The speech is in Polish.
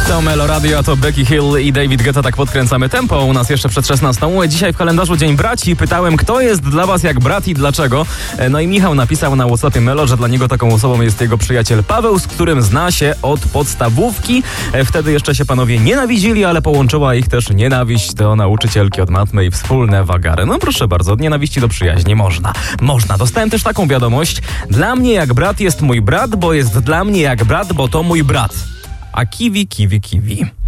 To Meloradio, to Becky Hill i David Guetta. Tak podkręcamy tempo u nas jeszcze przed 16. Dzisiaj w kalendarzu Dzień Braci. Pytałem, kto jest dla was jak brat i dlaczego. No i Michał napisał na WhatsAppie Melo, że dla niego taką osobą jest jego przyjaciel Paweł, z którym zna się od podstawówki. Wtedy jeszcze się panowie nienawidzili, ale połączyła ich też nienawiść do nauczycielki od matmy i wspólne wagary. No proszę bardzo, od nienawiści do przyjaźni można. Dostałem też taką wiadomość. Dla mnie jak brat jest mój brat, bo jest dla mnie jak brat, bo to mój brat. A kiwi.